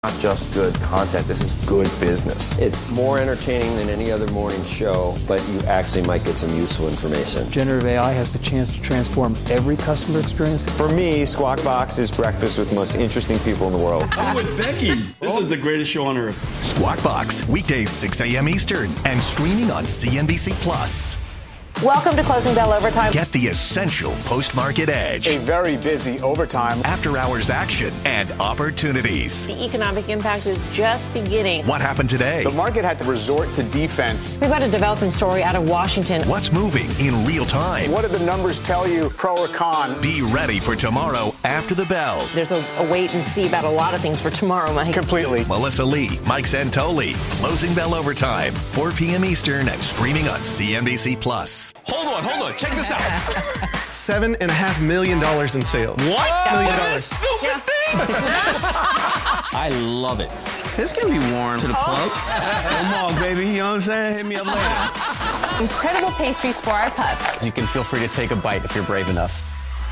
Not just good content, this is good business. It's more entertaining than any other morning show, but you actually might get some useful information. Generative AI has the chance to transform every customer experience. For me, Squawk Box is breakfast with the most interesting people in the world. I'm with Becky. This is the greatest show on earth. Squawk Box, weekdays 6 a.m. Eastern and streaming on CNBC Plus. Welcome to Closing Bell Overtime. Get the essential post-market edge. A very busy overtime. After-hours action and opportunities. The economic impact is just beginning. What happened today? The market had to resort to defense. We've got a developing story out of Washington. What's moving in real time? What do the numbers tell you, pro or con? Be ready for tomorrow after the bell. There's a wait and see about a lot of things for tomorrow, Mike. Completely. Melissa Lee, Mike Santoli. Closing Bell Overtime, 4 p.m. Eastern and streaming on CNBC Plus. Hold on. Check this out. $7.5 million in sales. What? $1 million. Stupid thing. I love it. This can be warm to the plug. Come on, baby. You know what I'm saying? Hit me up later. Incredible pastries for our pups. You can feel free to take a bite if you're brave enough.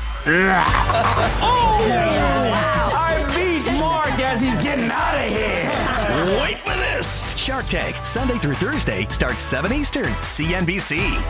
I beat Mark as he's getting out of here. Wait for this. Shark Tank, Sunday through Thursday, starts 7 Eastern, CNBC.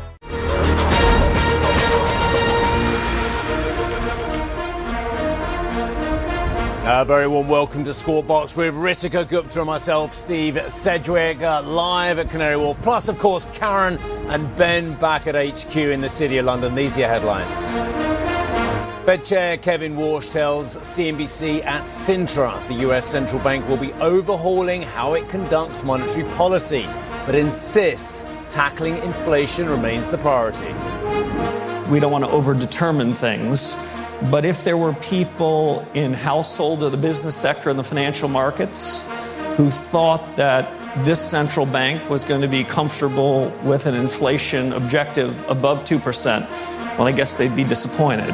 Very warm welcome to Squawk Box with Ritika Gupta and myself, Steve Sedgwick, live at Canary Wharf. Plus, of course, Karen and Ben back at HQ in the City of London. These are your headlines. Fed Chair Kevin Warsh tells CNBC at Sintra the U.S. Central Bank will be overhauling how it conducts monetary policy, but insists tackling inflation remains the priority. We don't want to overdetermine things. But if there were people in household or the business sector and the financial markets who thought that this central bank was going to be comfortable with an inflation objective above 2%, well, I guess they'd be disappointed.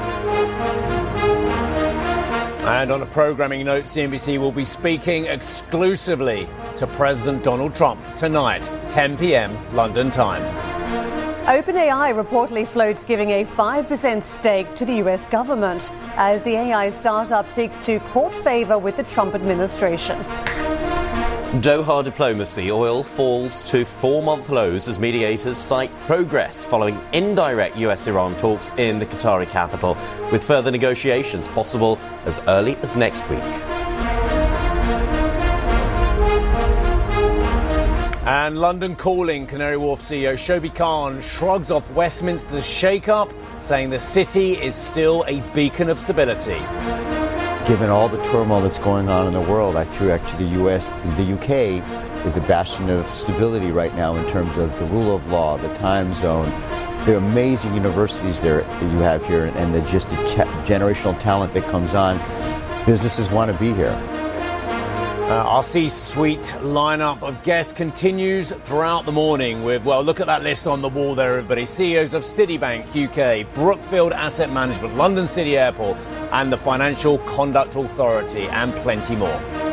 And on a programming note, CNBC will be speaking exclusively to President Donald Trump tonight, 10 p.m. London time. OpenAI reportedly floats giving a 5% stake to the U.S. government as the AI startup seeks to court favor with the Trump administration. Doha diplomacy, oil falls to 4-month lows as mediators cite progress following indirect US-Iran talks in the Qatari capital, with further negotiations possible as early as next week. And London calling, Canary Wharf CEO Shobi Khan shrugs off Westminster's shake-up, saying the city is still a beacon of stability. Given all the turmoil that's going on in the world, actually the UK is a bastion of stability right now in terms of the rule of law, the time zone, the amazing universities there that you have here, and the just generational talent that comes on. Businesses want to be here. Our C-suite lineup of guests continues throughout the morning with, well, look at that list on the wall there, everybody. CEOs of Citibank UK, Brookfield Asset Management, London City Airport, and the Financial Conduct Authority, and plenty more.